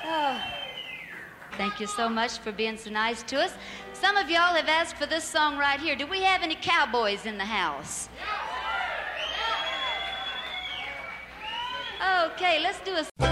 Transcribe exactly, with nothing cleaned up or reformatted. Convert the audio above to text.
Oh, thank you so much for being so nice to us. Some of y'all have asked for this song right here. Do we have any cowboys in the house? Okay, let's do a...